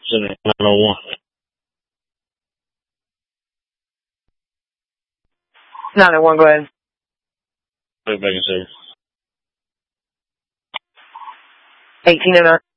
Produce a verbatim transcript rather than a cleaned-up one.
nine oh one. nine oh one, go ahead. Put it back in service. eighteen oh nine.